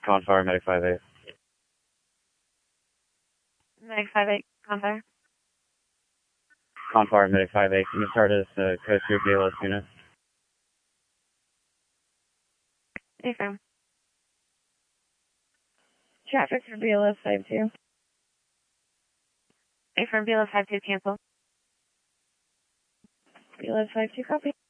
Confire, Medic 5-8. Medic 5-8, Confire. Confire, Medic 5-8. Can you start as Coast Group BLS unit? Affirm. Traffic for BLS 52. Affirm, BLS 52, cancel. BLS 52, copy.